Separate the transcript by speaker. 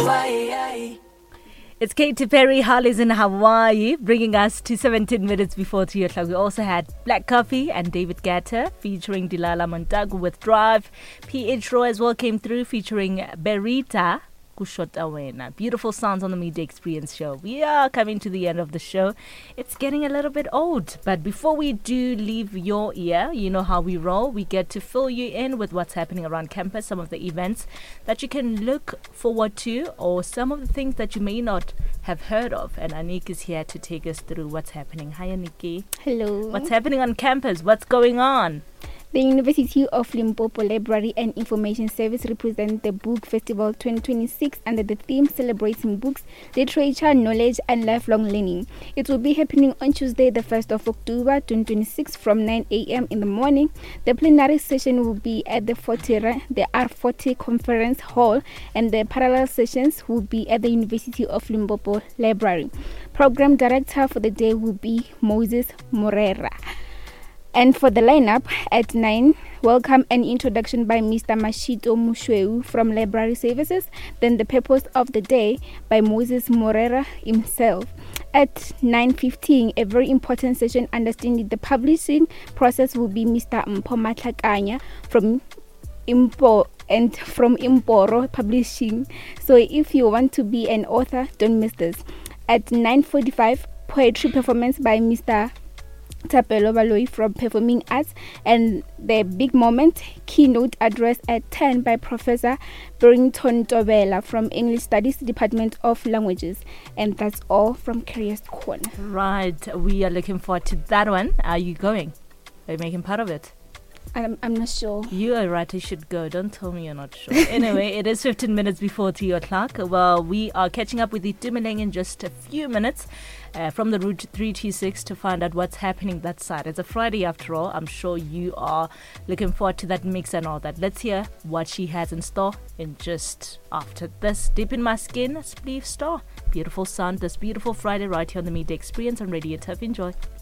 Speaker 1: It's Katy Perry, Holly's in Hawaii, bringing us to 17 minutes before 3 o'clock. We also had Black Coffee and David Guetta featuring Delilah Montagu with Drive. PH Roy as well came through featuring Berita. Kushotawena. Beautiful sounds on the Media Experience show. We are coming to the end of the show. It's getting a little bit old, but before we do leave your ear, you know how we roll. We get to fill you in with what's happening around campus, some of the events that you can look forward to, or some of the things that you may not have heard of. And Anik is here to take us through what's happening. Hi, Aniki.
Speaker 2: Hello.
Speaker 1: What's happening on campus? What's going on?
Speaker 2: The University of Limpopo Library and Information Service represent the Book Festival 2026 under the theme Celebrating Books, Literature, Knowledge and Lifelong Learning. It will be happening on Tuesday, the 1st of October 2026 from 9 a.m. in the morning. The plenary session will be at the R40 Conference Hall, and the parallel sessions will be at the University of Limpopo Library. Program Director for the day will be Moses Morera. And for the lineup, at 9, welcome and introduction by Mr. Mashito Mushweu from Library Services. Then the purpose of the day by Moses Morera himself. At 9:15, a very important session understanding the publishing process will be Mr. Mpho Matlakanya from Imporo Publishing. So if you want to be an author, don't miss this. At 9:45, poetry performance by Mr. Tapelo Baloi from Performing Arts, and the big moment keynote address at 10 by Professor Barrington Tobela from English Studies Department of Languages. And that's all from Curious Corner.
Speaker 1: Right, we are looking forward to that one. Are you going? Are you making part of it?
Speaker 2: I'm not sure.
Speaker 1: You are right, you should go. Don't tell me you're not sure. Anyway, it is 15 minutes before 3 o'clock. Well, we are catching up with the Tumeleng in just a few minutes from the Route 326 to find out what's happening that side. It's a Friday after all. I'm sure you are looking forward to that mix and all that. Let's hear what she has in store in just after this. Deep in My Skin, Spleef Star. Beautiful sound this beautiful Friday right here on the Media Experience on Radio Turf. Enjoy.